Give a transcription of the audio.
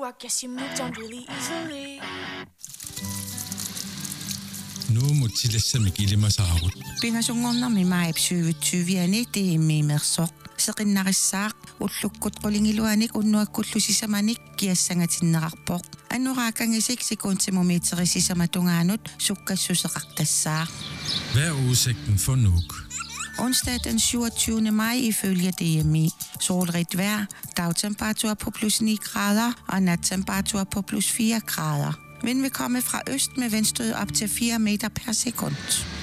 guess you moved on really easily. Nu mutilassami ilimasaagut. Pingasungornarmi maip 2020 tiimmiimersoq seqinnarissaaq ullukkut qulingiluanik unnuakkullusisamanik kiassangatinneqarpoq annorakangisik sekuntimumiiterisisamatugaanut sukkassuseqartassaaq. Hvad er udsigten for Nuuk? Onsdag den 27. maj ifølge DMI. Solrigt vejr, dagtemperatur på plus 9 grader og nattemperatur på plus 4 grader. Vind vil komme fra øst med vindstød op til 4 meter per sekund.